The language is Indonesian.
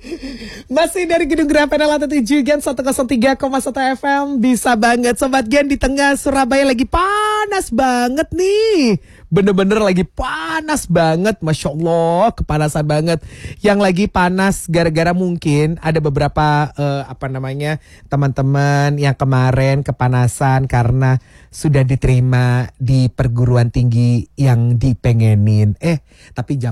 Masih dari Gedung Grapen LAT7 Gen 103,1 FM. Bisa banget Sobat Gen, di tengah Surabaya lagi panas banget nih. Bener-bener lagi panas banget. Masya Allah, kepanasan banget. Yang lagi panas gara-gara mungkin ada beberapa teman-teman yang kemarin kepanasan karena sudah diterima di perguruan tinggi yang dipengenin. Tapi jangan